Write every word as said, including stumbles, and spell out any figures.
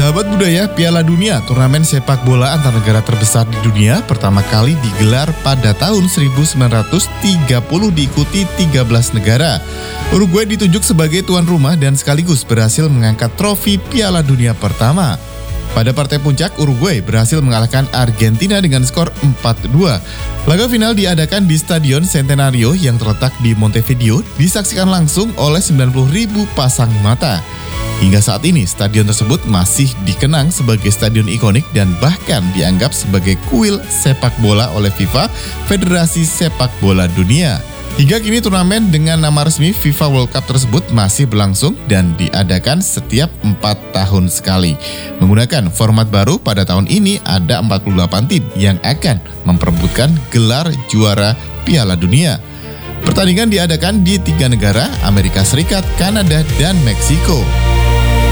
Sahabat budaya, Piala Dunia, turnamen sepak bola antar negara terbesar di dunia, pertama kali digelar pada tahun seribu sembilan ratus tiga puluh diikuti tiga belas negara. Uruguay ditunjuk sebagai tuan rumah dan sekaligus berhasil mengangkat trofi Piala Dunia pertama. Pada partai puncak, Uruguay berhasil mengalahkan Argentina dengan skor empat dua. Laga final diadakan di Stadion Centenario yang terletak di Montevideo, disaksikan langsung oleh sembilan puluh ribu pasang mata. Hingga saat ini, stadion tersebut masih dikenang sebagai stadion ikonik dan bahkan dianggap sebagai kuil sepak bola oleh FIFA, Federasi Sepak Bola Dunia. Hingga kini turnamen dengan nama resmi FIFA World Cup tersebut masih berlangsung dan diadakan setiap empat tahun sekali. Menggunakan format baru, pada tahun ini ada empat puluh delapan tim yang akan memperebutkan gelar juara Piala Dunia. Pertandingan diadakan di tiga negara, Amerika Serikat, Kanada, dan Meksiko.